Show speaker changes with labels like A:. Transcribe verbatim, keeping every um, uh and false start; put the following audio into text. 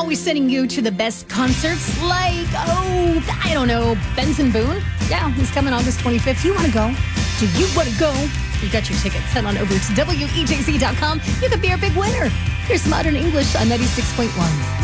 A: always sending you to the best concerts like, oh, I don't know, Benson Boone. Yeah, he's coming August twenty-fifth. You want to go? Do you want to go? You got your tickets. Head on over to W E J C dot com. You could be our big winner. Here's Modern English on ninety-six point one.